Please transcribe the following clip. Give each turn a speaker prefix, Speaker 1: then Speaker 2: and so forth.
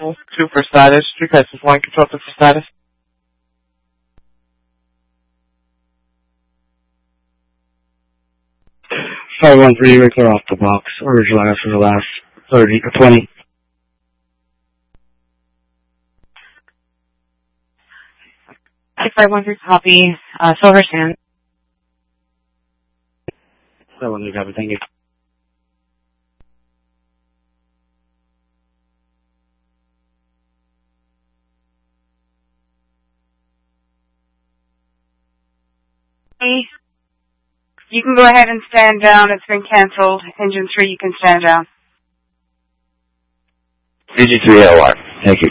Speaker 1: 2 for status. 3 crisis line control 2 for status.
Speaker 2: Five one three, we're clear off the box. Original last for the last 30 or 20.
Speaker 3: Six 513 copy. Silver Sand.
Speaker 2: 513 copy, thank you.
Speaker 4: You can go ahead and stand down. It's been canceled. Engine 3, you can stand down.
Speaker 2: Engine 3 LR. Thank you.